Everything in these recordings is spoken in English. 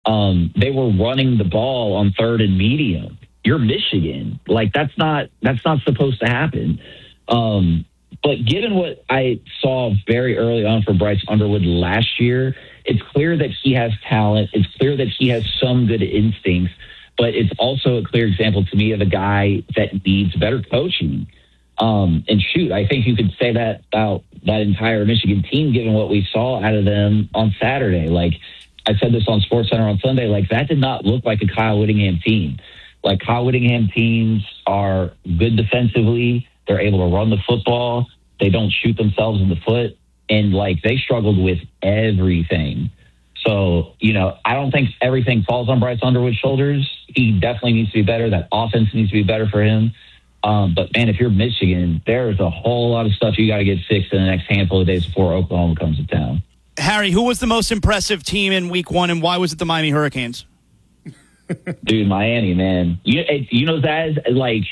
They were running the ball on third and medium. You're Michigan. Like that's not supposed to happen. But given what I saw very early on for Bryce Underwood last year, it's clear that he has talent. It's clear that he has some good instincts, but it's also a clear example to me of a guy that needs better coaching. And shoot, I think you could say that about that entire Michigan team, given what we saw out of them on Saturday. Like I said this on SportsCenter on Sunday, like that did not look like a Kyle Whittingham team. Like Kyle Whittingham teams are good defensively. They're able to run the football. They don't shoot themselves in the foot. And like they struggled with everything. So, I don't think everything falls on Bryce Underwood's shoulders. He definitely needs to be better. That offense needs to be better for him. But man, if you're Michigan, there's a whole lot of stuff you got to get fixed in the next handful of days before Oklahoma comes to town. Harry, who was the most impressive team in Week 1, and why was it the Miami Hurricanes? Dude, Miami, man. Zaz, like,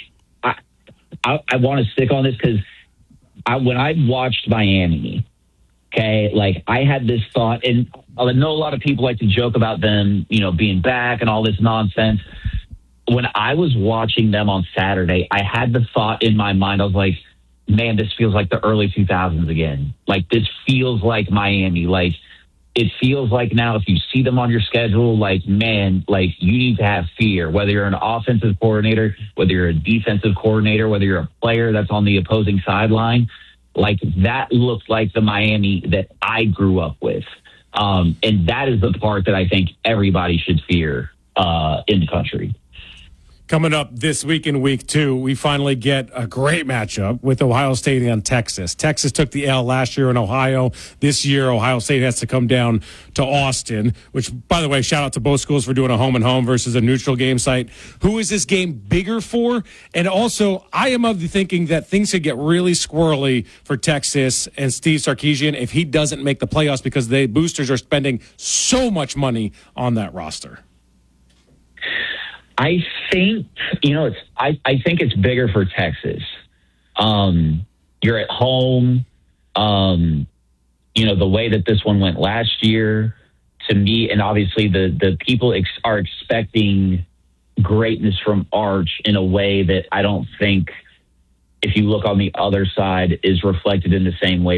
I want to stick on this because when I watched Miami, okay, like I had this thought, and I know a lot of people like to joke about them, being back and all this nonsense. When I was watching them on Saturday, I had the thought in my mind, I was like, man, this feels like the early 2000s again. Like, this feels like Miami. Like, it feels like now if you see them on your schedule, like, man, like, you need to have fear, whether you're an offensive coordinator, whether you're a defensive coordinator, whether you're a player that's on the opposing sideline. Like, that looked like the Miami that I grew up with. And that is the part that I think everybody should fear in the country. Coming up this week in Week 2, we finally get a great matchup with Ohio State and Texas. Texas took the L last year in Ohio. This year, Ohio State has to come down to Austin, which, by the way, shout out to both schools for doing a home-and-home versus a neutral game site. Who is this game bigger for? And also, I am of the thinking that things could get really squirrely for Texas and Steve Sarkisian if he doesn't make the playoffs because the boosters are spending so much money on that roster. I think, I think it's bigger for Texas. You're at home. The way that this one went last year, to me, and obviously the people are expecting greatness from Arch in a way that I don't think, if you look on the other side, is reflected in the same way